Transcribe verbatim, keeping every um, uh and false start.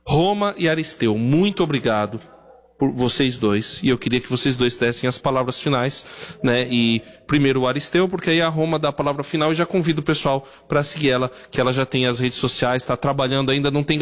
Roma e Aristeu, muito obrigado por vocês dois, e eu queria que vocês dois dessem as palavras finais, né, e primeiro o Aristeu, porque aí a Roma dá a palavra final e já convido o pessoal para seguir ela, que ela já tem as redes sociais, está trabalhando ainda, não tem